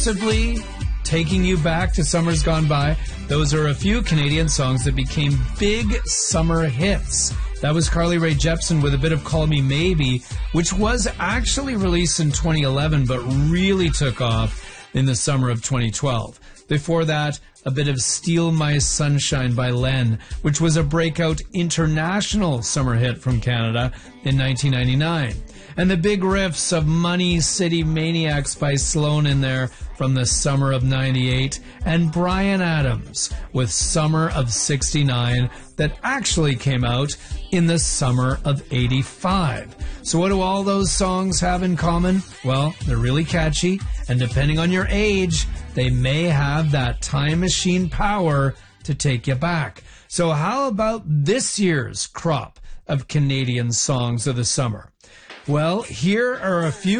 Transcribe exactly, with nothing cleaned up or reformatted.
Possibly taking you back to summers gone by. Those are a few Canadian songs that became big summer hits. That was Carly Rae Jepsen with a bit of Call Me Maybe, which was actually released in twenty eleven, but really took off in the summer of twenty twelve. Before that, a bit of Steal My Sunshine by Len, which was a breakout international summer hit from Canada in nineteen ninety-nine. And the big riffs of Money City Maniacs by Sloan in there from the summer of ninety-eight, and Bryan Adams with Summer of sixty-nine that actually came out in the summer of eighty-five. So what do all those songs have in common? Well, they're really catchy, and depending on your age, they may have that time machine power to take you back. So how about this year's crop of Canadian songs of the summer? Well, here are a few